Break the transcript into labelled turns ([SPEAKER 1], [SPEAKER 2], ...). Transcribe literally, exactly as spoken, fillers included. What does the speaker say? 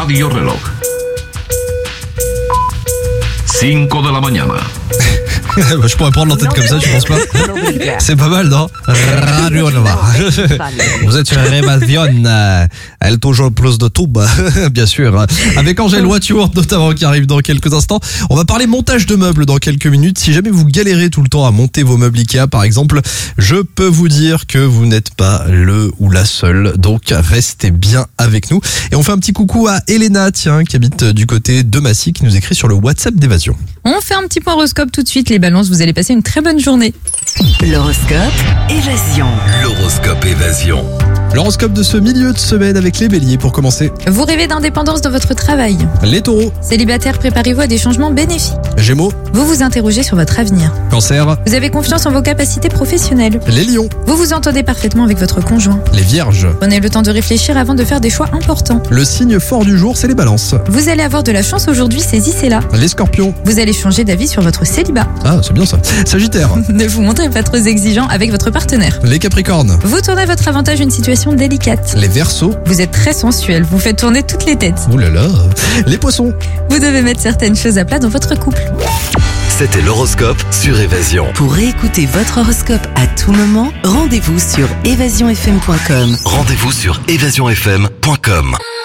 [SPEAKER 1] Radio Reloj. cinco de la mañana.
[SPEAKER 2] Je pourrais prendre l'antenne comme ça, tu penses pas? C'est pas mal, non? Radio Nova. Vous êtes sur Révasion, elle toujours plus de tubes, bien sûr. Avec Angèle Watchworth notamment qui arrive dans quelques instants. On va parler montage de meubles dans quelques minutes. Si jamais vous galérez tout le temps à monter vos meubles Ikea par exemple, je peux vous dire que vous n'êtes pas le ou la seule. Donc restez bien avec nous. Et on fait un petit coucou à Elena, tiens, qui habite du côté de Massy, qui nous écrit sur le WhatsApp d'Évasion.
[SPEAKER 3] On fait un petit point horoscope tout de suite, les balances, vous allez passer une très bonne journée.
[SPEAKER 4] L'horoscope Évasion.
[SPEAKER 5] L'horoscope Évasion.
[SPEAKER 2] L'horoscope de ce milieu de semaine avec les béliers pour commencer.
[SPEAKER 3] Vous rêvez d'indépendance dans votre travail.
[SPEAKER 2] Les taureaux.
[SPEAKER 3] Célibataire, préparez-vous à des changements bénéfiques.
[SPEAKER 2] Gémeaux.
[SPEAKER 3] Vous vous interrogez sur votre avenir.
[SPEAKER 2] Cancer.
[SPEAKER 3] Vous avez confiance en vos capacités professionnelles.
[SPEAKER 2] Les lions.
[SPEAKER 3] Vous vous entendez parfaitement avec votre conjoint.
[SPEAKER 2] Les vierges.
[SPEAKER 3] Prenez le temps de réfléchir avant de faire des choix importants.
[SPEAKER 2] Le signe fort du jour, c'est les balances.
[SPEAKER 3] Vous allez avoir de la chance aujourd'hui, saisissez-la.
[SPEAKER 2] Les scorpions.
[SPEAKER 3] Vous allez changer d'avis sur votre célibat.
[SPEAKER 2] Ah, c'est bien ça. Sagittaire.
[SPEAKER 3] Ne vous montrez pas trop exigeant avec votre partenaire.
[SPEAKER 2] Les capricornes.
[SPEAKER 3] Vous tournez à votre avantage une situation délicate.
[SPEAKER 2] Les verseaux.
[SPEAKER 3] Vous êtes très sensuel, vous faites tourner toutes les têtes.
[SPEAKER 2] Ouh là là. Les poissons.
[SPEAKER 3] Vous devez mettre certaines choses à plat dans votre couple.
[SPEAKER 5] C'était l'horoscope sur Évasion.
[SPEAKER 4] Pour réécouter votre horoscope à tout moment, rendez-vous sur évasion f m point com.
[SPEAKER 5] Rendez-vous sur évasion f m point com.